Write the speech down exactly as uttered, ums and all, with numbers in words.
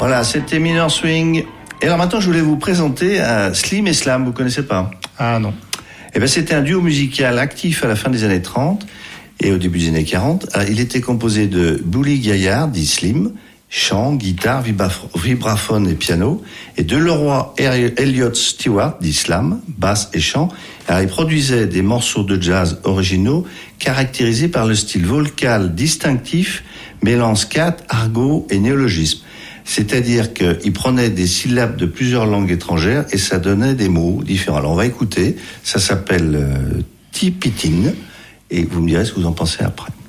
Voilà, c'était Minor Swing. Et alors maintenant, je voulais vous présenter euh, Slim et Slam, vous connaissez pas? Ah non. Eh ben, c'était un duo musical actif à la fin des années trente et au début des années quarante. Alors, il était composé de Bully Gaillard, dit Slim, chant, guitare, vibraf- vibraphone et piano, et de Leroy Elliott Stewart, dit Slam, basse et chant. Alors, il produisait des morceaux de jazz originaux caractérisés par le style vocal distinctif, mêlant scat, argot et néologisme. C'est-à-dire qu'il prenait des syllabes de plusieurs langues étrangères et ça donnait des mots différents. Alors on va écouter, ça s'appelle euh, Tipitin, et vous me direz ce que vous en pensez après.